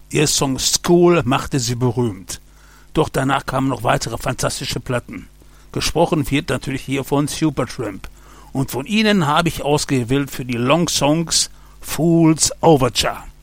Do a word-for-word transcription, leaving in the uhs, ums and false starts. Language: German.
Ihr Song School machte sie berühmt. Doch danach kamen noch weitere fantastische Platten. Gesprochen wird natürlich hier von Supertramp. Und von ihnen habe ich ausgewählt für die Long Songs Fool's Overture.